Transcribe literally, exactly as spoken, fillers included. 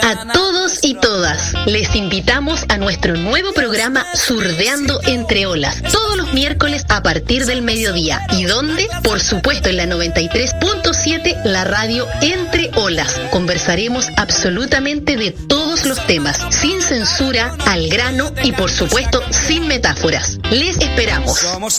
A todos y todas, les invitamos a nuestro nuevo programa Surdeando Entre Olas, todos los miércoles a partir del mediodía. ¿Y dónde? Por supuesto en la noventa y tres punto siete, la radio Entre Olas. Conversaremos absolutamente de todos los temas, sin censura, al grano y por supuesto sin metáforas. Les esperamos.